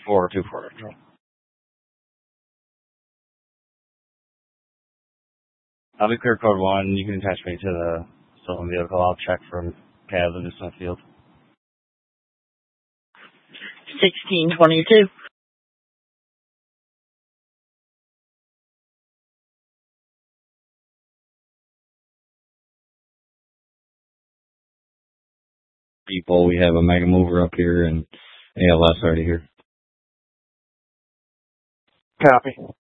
424. I'll be clear code 1. You can attach me to the stolen vehicle. I'll check from cabs and just on field. 1622. People, we have a mega mover up here and ALS already here. Copy.